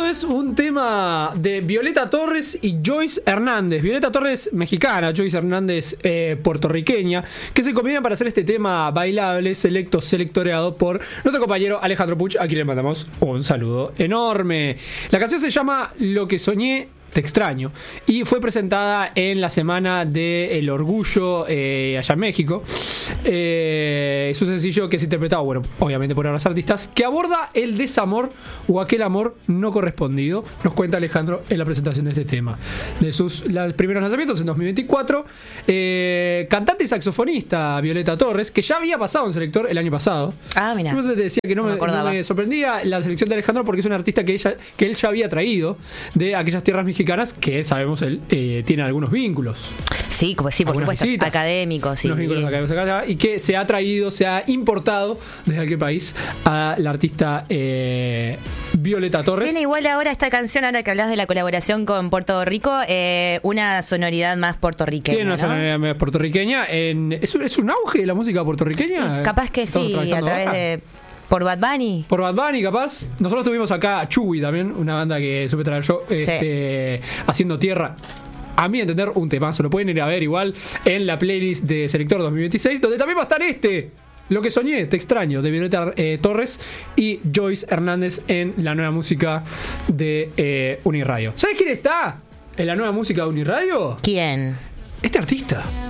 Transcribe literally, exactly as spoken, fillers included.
es un tema de Violeta Torres y Joyce Hernández. Violeta Torres mexicana, Joyce Hernández eh, puertorriqueña, que se combinan para hacer este tema bailable, selecto, selectoreado por nuestro compañero Alejandro Puch, a quien le mandamos un saludo enorme. La canción se llama Lo que soñé, te extraño, y fue presentada en la semana del orgullo eh, allá en México. Eh, es un sencillo que es interpretado, bueno, obviamente por otros artistas, que aborda el desamor o aquel amor no correspondido. Nos cuenta Alejandro en la presentación de este tema, de sus los primeros lanzamientos en dos mil veinticuatro. Eh, cantante y saxofonista Violeta Torres, que ya había pasado en Selector el año pasado. Ah, mira. Yo te decía que no, no, me, me no me sorprendía la selección de Alejandro, porque es un artista que, ella, que él ya había traído de aquellas tierras mexicanas que sabemos él eh, tiene algunos vínculos. Sí, como sí, por Algunas supuesto, visitas, académicos. Sí. Unos vínculos académicos acá, y que se ha traído, se ha importado desde aquel país a la artista eh, Violeta Torres. Tiene igual ahora esta canción, ahora que hablas de la colaboración con Puerto Rico, eh, una sonoridad más puertorriqueña. Tiene una ¿no? sonoridad más puertorriqueña. En, ¿es, un, ¿Es un auge de la música puertorriqueña? Capaz que sí, a través ahora? de... Por Bad Bunny. Por Bad Bunny, capaz. Nosotros tuvimos acá a Chuy también, una banda que supe traer yo, este, sí. haciendo tierra. A mí entender un temazo, lo pueden ir a ver igual en la playlist de Selector dos mil veintiséis, donde también va a estar este, Lo que soñé, te extraño, de Violeta eh, Torres y Joyce Hernández en la nueva música de eh, Uniradio. ¿Sabes quién está en la nueva música de Uniradio? ¿Quién? Este artista.